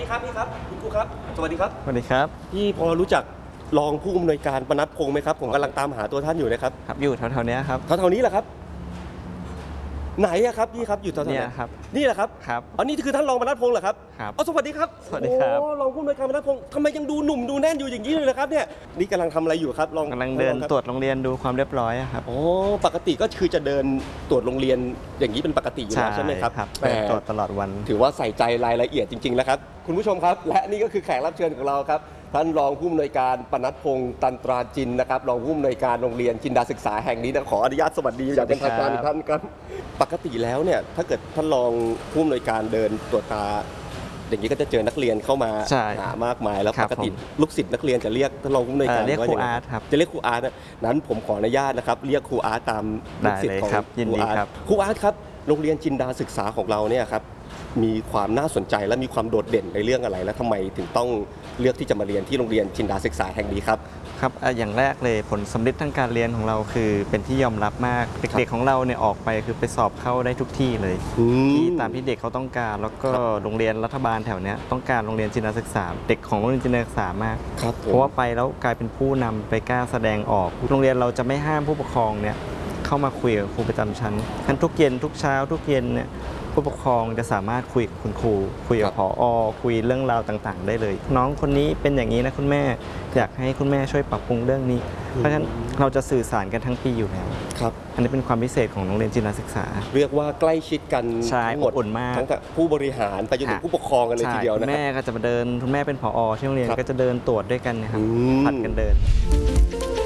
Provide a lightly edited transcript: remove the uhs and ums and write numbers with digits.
ดีครับพี่ครับคุณครูครับสวัสดีครับสวัสดีครับพี่พอรู้จักรองผู้อำนวยการปนัดพงศ์ไหมครับผมกำลังตามหาตัวท่านอยู่นะครับครับอยู่แถวๆนี้ครับแถวๆนี้แหละครับไหนอะครับพี่ครับอยู่แถวๆไหนเนี่ยครับนี่แหละครับครับอ๋อนี่คือท่านรองปนัดพงศ์เหรอครับครับอ๋อสวัสดีครับสวัสดีครับโอ้รองผู้อำนวยการปนัดพงศ์ทำไมยังดูหนุ่มดูแน่นอยู่อย่างนี้เลยนะครับเนี่ยนี่กำลังทำอะไรอยู่ครับรองกำลังเดินตรวจโรงเรียนดูความเรียบร้อยครับอ๋อปกติก็คือจะเดินตรวจโรงเรียนอย่างนี้เป็นปกติอยู่แล้วใช่ไหมครับเดินตรวจตลอดวันถือว่าใส่ใจรายละเอียดจริงๆแล้วครับคุณผู้ชมครับและนี่ก็คือแขกรับเชิญของเราครับท่านรองผู้อำนวยการปนัดพงศ์ตันตราจินนะครับรองผู้อำนวยการโรงเรียนจินดาศึกษาแห่งนี้นะขออนุญาตสวัสดีอย่างเป็นทางการท่านครับปกติแล้วเนี่ยถ้าเกิดท่านรองผู้อำนวยการเดินตรวจตาอย่างนี้ก็จะเจอนักเรียนเข้ามาหามากมายแล้วปกติลูกศิษย์นักเรียนจะเรียกท่านรองผู้อำนวยการเรียกครูอาร์ตครับจะเรียกครูอาร์ตนั้นผมขออนุญาตนะครับเรียกครูอาร์ตตามลูกศิษย์ของครูอาร์ตครูอาร์ตครับโรงเรียนจินดาศึกษาของเราเนี่ยครับมีความน่าสนใจและมีความโดดเด่นในเรื่องอะไรและทำไมถึงต้องเลือกที่จะมาเรียนที่โรงเรียนจินดาศึกษาแห่งนี้ครับครับอย่างแรกเลยผลสำเร็จทางการเรียนของเราคือเป็นที่ยอมรับมากเด็กๆของเราเนี่ยออกไปคือไปสอบเข้าได้ทุกที่เลยที่ตามที่เด็กเขาต้องการแล้วก็โรงเรียนรัฐบาลแถวนี้ต้องการโรงเรียนจินดาศึกษาเด็กของโรงเรียนจินดาศึกษามากเพราะว่าไปแล้วกลายเป็นผู้นำไปกล้าแสดงออกโรงเรียนเราจะไม่ห้ามผู้ปกครองเนี่ยเข้ามาคุยกับครูประจำชั้นทุกเย็นทุกเช้าทุกเย็นเนี่ยผู้ปกครองจะสามารถคุยกับคุณครูคุยกับผอ.คุยเรื่องราวต่างๆได้เลยน้องคนนี้เป็นอย่างนี้นะคุณแม่อยากให้คุณแม่ช่วยปรับปรุงเรื่องนี้เพราะฉะนั้นเราจะสื่อสารกันทั้งปีอยู่แล้วครับอันนี้เป็นความพิเศษของโรงเรียนจินดาศึกษาเรียกว่าใกล้ชิดกันทั้งหมดอุ่นมากทั้งผู้บริหารไปจนถึงผู้ปกครองกันเลยทีเดียวนะครับแม่ก็จะมาเดินคุณแม่เป็นผอ.ที่โรงเรียนก็จะเดินตรวจด้วยกันนะครับผัดกันเดิน